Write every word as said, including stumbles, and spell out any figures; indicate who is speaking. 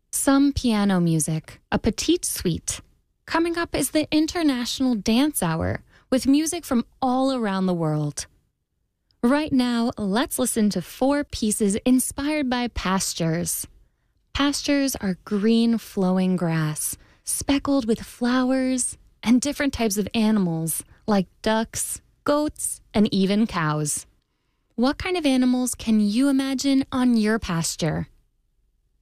Speaker 1: Some piano music, a petite suite. Coming up is the International Dance Hour with music from all around the world. Right now, let's listen to four pieces inspired by pastures. Pastures are green flowing grass, speckled with flowers and different types of animals like ducks, goats, and even cows. What kind of animals can you imagine on your pasture?